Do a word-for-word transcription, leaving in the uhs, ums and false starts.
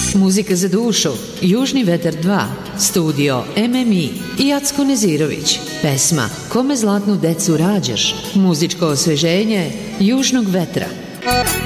Muzika za dušu, Južni vetar dva, studio M M I i Jacko Nezirović. Pesma Kome zlatnu decu rađaš, muzičko osveženje Južnog vetra.